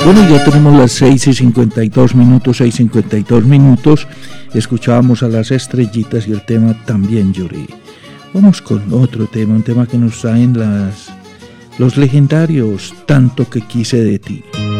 Bueno, ya tenemos las 6:52 minutos. Escuchábamos a Las Estrellitas y el tema También Lloré. Vamos con otro tema, un tema que nos traen los legendarios Tanto que quise de ti.